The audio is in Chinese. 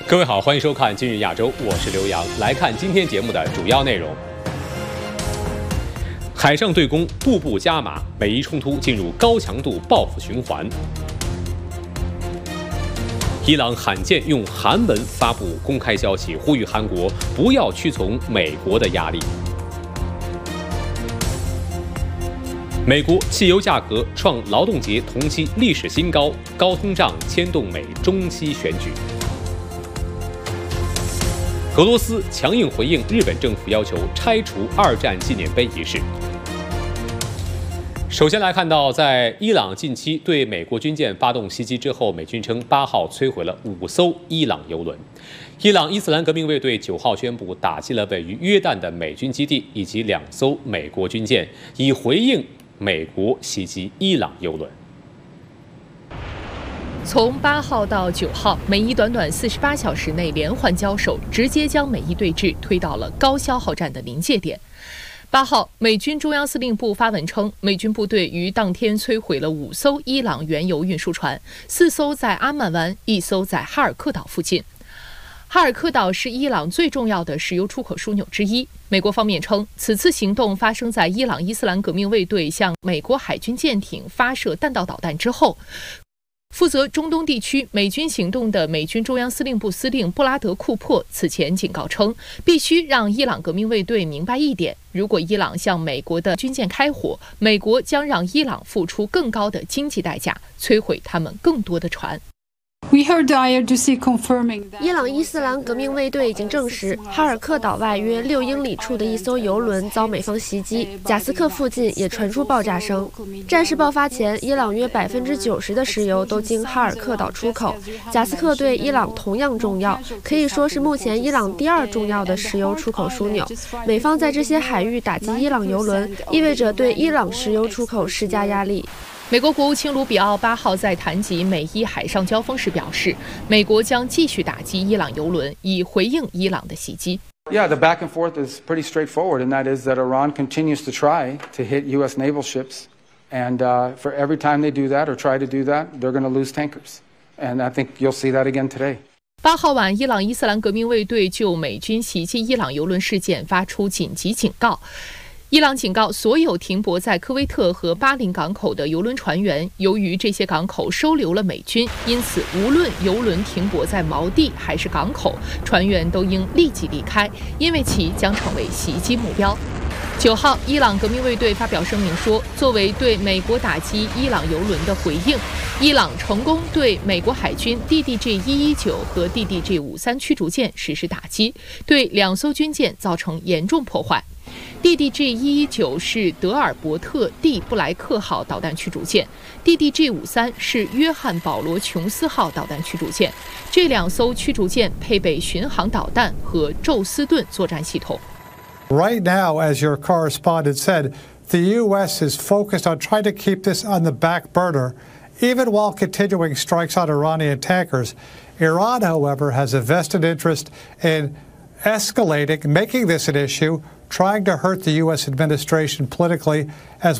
各位好，欢迎收看《今日亚洲》，我是刘洋。来看今天节目的主要内容：海上对攻步步加码，美伊冲突进入高强度报复循环；伊朗罕见用韩文发布公开消息，呼吁韩国不要屈从美国的压力；美国汽油价格创劳动节同期历史新高，高通胀牵动美中期选举。俄罗斯强硬回应日本政府要求拆除二战纪念碑一事。首先来看到，在伊朗近期对美国军舰发动袭击之后，美军称8号摧毁了5艘伊朗油轮。伊朗伊斯兰革命卫队9号宣布打击了位于约旦的美军基地以及2艘美国军舰，以回应美国袭击伊朗油轮。 从8号到9号，美伊短短48小时内连环交手，直接将美伊对峙推到了高消耗战的临界点。8号，美军中央司令部发文称，美军部队于当天摧毁了5艘伊朗原油运输船，4艘在阿曼湾，1艘在哈尔克岛附近。哈尔克岛是伊朗最重要的石油出口枢纽之一。美国方面称，此次行动发生在伊朗伊斯兰革命卫队向美国海军舰艇发射弹道导弹之后。负责中东地区美军行动的美军中央司令部司令布拉德·库珀此前警告称，必须让伊朗革命卫队明白一点：如果伊朗向美国的军舰开火，美国将让伊朗付出更高的经济代价，摧毁他们更多的船。 伊朗伊斯兰革命卫队已经证实，哈尔克岛外约6英里处的一艘油轮遭美方袭击，贾斯克附近也传出爆炸声。战事爆发前，伊朗约90%的石油都经哈尔克岛出口，贾斯克对伊朗同样重要，可以说是目前伊朗第2重要的石油出口枢纽。美方在这些海域打击伊朗油轮，意味着对伊朗石油出口施加压力。 美国国务卿卢比奥8号在谈及美伊海上交锋时表示，美国将继续打击伊朗油轮，以回应伊朗的袭击。 Yeah, the back and forth is pretty straightforward, and that is that Iran continues to try to hit U.S. naval ships, and for every time they do that or try to do that, they're going to lose tankers, and I think you'll see that again today. 8号晚，伊朗伊斯兰革命卫队就美军袭击伊朗油轮事件发出紧急警告。伊朗警告所有停泊在科威特和巴林港口的油轮船员，由于这些港口收留了美军，因此无论油轮停泊在锚地还是港口，船员都应立即离开，因为其将成为袭击目标。9号，伊朗革命卫队发表声明说，作为对美国打击伊朗油轮的回应，伊朗成功对美国海军 DDG-119 和 DDG-53 驱逐舰实施打击，对2艘军舰造成严重破坏。DDG-119 是德尔伯特 D 布莱克号导弹驱逐舰 ，DDG-53 是约翰保罗琼斯号导弹驱逐舰。这2艘驱逐舰配备巡航导弹和宙斯盾作战系统。 Right now, as your correspondent said, the U.S. is focused on trying to keep this on the back burner, even while continuing strikes on Iranian tankers. Iran, however, has a vested interest in escalating, making this an issue, trying to hurt the U.S. administration politically as